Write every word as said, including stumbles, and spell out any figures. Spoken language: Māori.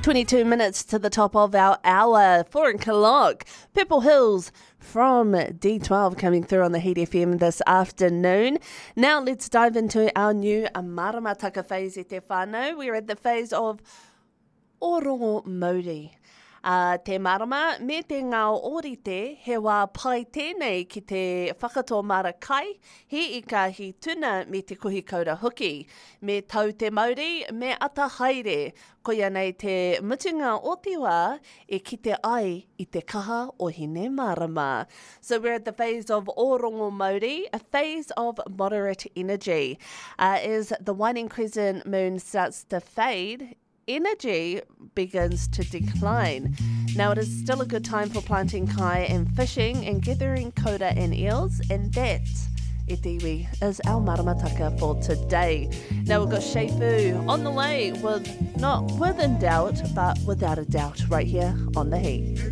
twenty-two minutes to the top of our hour. Four o'clock. Purple Hills from D twelve coming through on the Heat F M this afternoon. Now let's dive into our new Maramataka phase e te whānau. We're at the phase of Orongo Mauri. Uh, te marama, me te ngao orite, he wā pai tēnei ki te whakatō marakai, he i ka hi tuna me te kuhi kaura hoki. Me tau te Māori, me ata haere, ko ia nei te mutunga o te wā e kite ai i te kaha o hine marama. So we're at the phase of Orongo Mauri, a phase of moderate energy. Uh, as the waning crescent moon starts to fade, energy begins to decline. Now it is still a good time for planting kai and fishing and gathering koura and eels, and that, e tiwi, is our maramataka for today. Now we've got Shei Fu on the way with, not within doubt, but without a doubt, right here on The Heat.